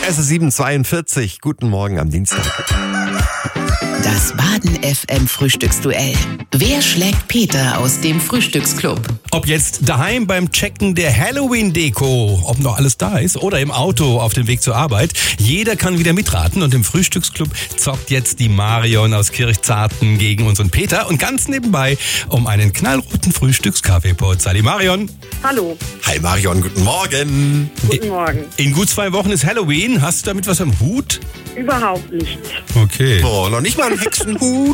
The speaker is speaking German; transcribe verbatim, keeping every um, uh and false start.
Es ist sieben Uhr zweiundvierzig. Guten Morgen am Dienstag. Das Baden F M Frühstücksduell. Wer schlägt Peter aus dem Frühstücksclub? Ob jetzt daheim beim Checken der Halloween-Deko, ob noch alles da ist, oder im Auto auf dem Weg zur Arbeit, jeder kann wieder mitraten und im Frühstücksclub zockt jetzt die Marion aus Kirchzarten gegen unseren Peter und ganz nebenbei um einen knallroten Frühstückskaffeepot. Sali Marion. Hallo, Hi Marion, guten Morgen. guten Morgen. In gut zwei Wochen ist Halloween. Hast du damit was am Hut? Überhaupt nicht. Okay. Oh, noch nicht mal ein Hexenhut.